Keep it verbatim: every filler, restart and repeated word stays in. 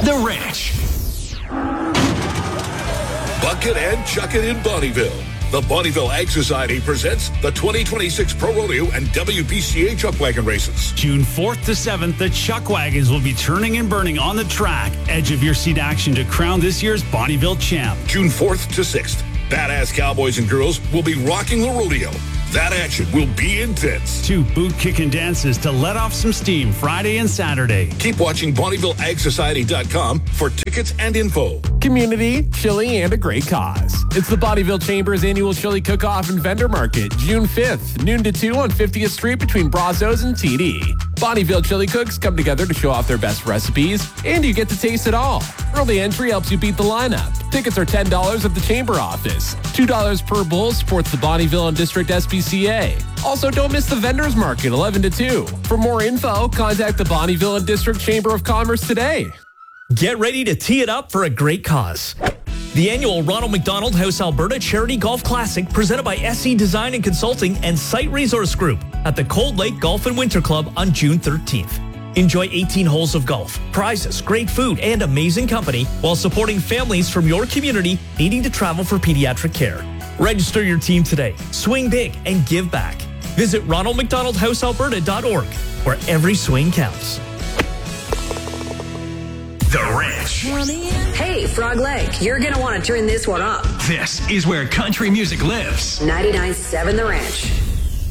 The Ranch. Bucket and Chuck It in Bonnyville. The Bonnyville Ag Society presents the twenty twenty-six Pro Rodeo and W P C A Chuck Wagon races. June fourth to seventh, the Chuck Wagons will be turning and burning on the track. Edge of your seat action to crown this year's Bonnyville champ. June fourth to sixth, badass cowboys and girls will be rocking the rodeo. That action will be intense. Two boot-kicking dances to let off some steam Friday and Saturday. Keep watching Bonnyville Ag Society dot com for tickets and info. Community, chili, and a great cause. It's the Bonnyville Chamber's annual chili cook-off and vendor market, June fifth, noon to two on fiftieth Street between Brazos and T D. Bonnyville chili cooks come together to show off their best recipes, and you get to taste it all. Early entry helps you beat the lineup. Tickets are ten dollars at the Chamber office. two dollars per bowl supports the Bonnyville and District S P C A. Also, don't miss the Vendors Market, eleven to two. For more info, contact the Bonnyville and District Chamber of Commerce today. Get ready to tee it up for a great cause. The annual Ronald McDonald House Alberta Charity Golf Classic presented by S E Design and Consulting and Site Resource Group at the Cold Lake Golf and Winter Club on June thirteenth. Enjoy eighteen holes of golf, prizes, great food, and amazing company while supporting families from your community needing to travel for pediatric care. Register your team today. Swing big and give back. Visit ronald mcdonald house alberta dot org, where every swing counts. The Ranch. Hey, Frog Lake, you're going to want to turn this one up. This is where country music lives. ninety-nine point seven The Ranch.